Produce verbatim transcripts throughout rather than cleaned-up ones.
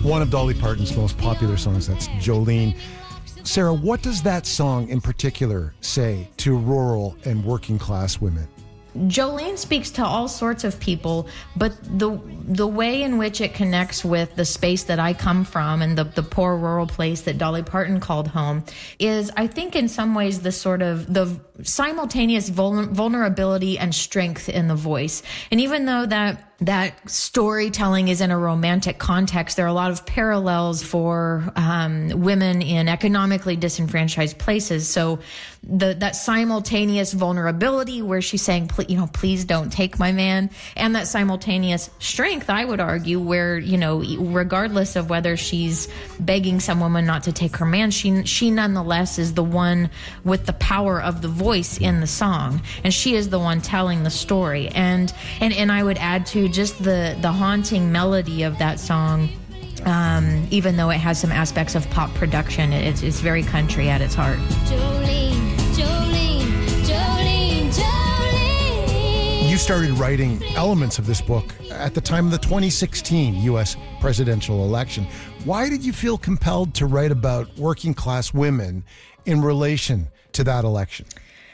one of Dolly Parton's most popular songs. That's Jolene. Sarah, what does that song in particular say to rural and working class women? Jolene speaks to all sorts of people, but the the way in which it connects with the space that I come from and the, the poor rural place that Dolly Parton called home is, I think, in some ways the sort of the simultaneous vul- vulnerability and strength in the voice. And even though that that storytelling is in a romantic context, there are a lot of parallels for um, women in economically disenfranchised places. So the that simultaneous vulnerability where she's saying, you know, please don't take my man, and that simultaneous strength, I would argue, where, you know, regardless of whether she's begging some woman not to take her man, she she nonetheless is the one with the power of the voice in the song, and she is the one telling the story. And and and I would add to just the the haunting melody of that song. Um, even though it has some aspects of pop production, it's it's very country at its heart. Jolene, Jolene, Jolene, Jolene. You started writing elements of this book at the time of the twenty sixteen U S presidential election. Why did you feel compelled to write about working class women in relation to that election?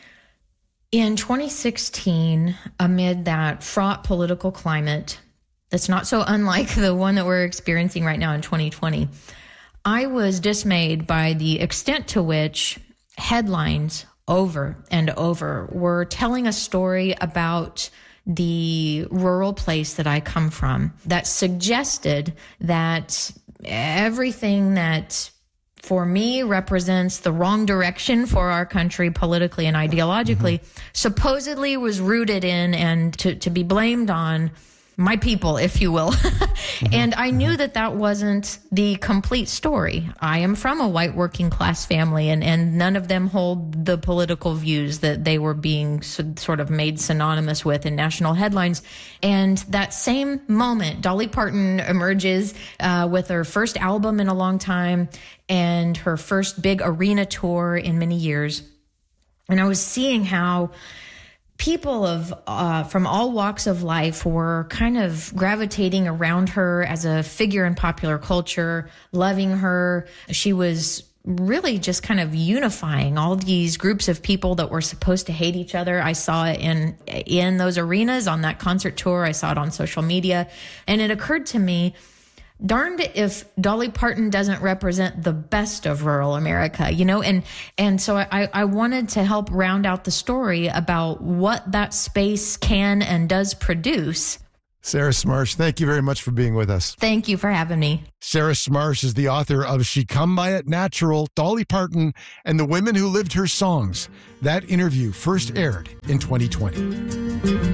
In twenty sixteen, amid that fraught political climate that's not so unlike the one that we're experiencing right now in twenty twenty, I was dismayed by the extent to which headlines over and over were telling a story about the rural place that I come from that suggested that everything that for me represents the wrong direction for our country politically and ideologically, mm-hmm. supposedly was rooted in and to, to be blamed on my people, if you will. mm-hmm. And I knew that that wasn't the complete story. I am from a white working class family, and, and none of them hold the political views that they were being so, sort of made synonymous with in national headlines. And that same moment, Dolly Parton emerges uh, with her first album in a long time and her first big arena tour in many years. And I was seeing how people of uh, from all walks of life were kind of gravitating around her as a figure in popular culture, loving her. She was really just kind of unifying all these groups of people that were supposed to hate each other. I saw it in in those arenas on that concert tour. I saw it on social media. And it occurred to me, darned if Dolly Parton doesn't represent the best of rural America, you know? And and so I, I wanted to help round out the story about what that space can and does produce. Sarah Smarsh, thank you very much for being with us. Thank you for having me. Sarah Smarsh is the author of She Come By It Natural, Dolly Parton, and the Women Who Lived Her Songs. That interview first aired in twenty twenty.